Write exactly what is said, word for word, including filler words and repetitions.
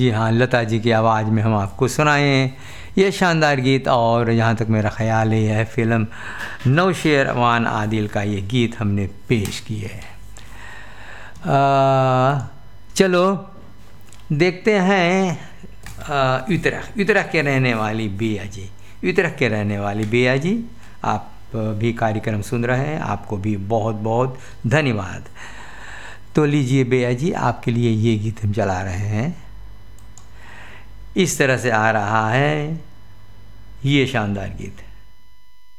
जी हाँ, लता जी की आवाज़ में हम आपको सुनाएँ ये शानदार गीत। और जहाँ तक मेरा ख़्याल है यह फ़िल्म नौशेरवान आदिल का ये गीत हमने पेश किया है। चलो देखते हैं उत्तराखंड उत्तराखंड के रहने वाली बेया जी। उत्तराखंड के रहने वाली बेया जी, आप भी कार्यक्रम सुन रहे हैं, आपको भी बहुत बहुत धन्यवाद। तो लीजिए बेया जी, आपके लिए ये गीत हम चला रहे हैं। इस तरह से आ रहा है ये शानदार गीत।